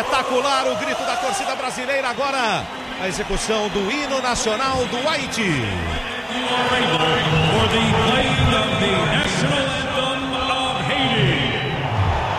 Espetacular o grito da torcida brasileira agora. A execução do hino nacional do Haiti.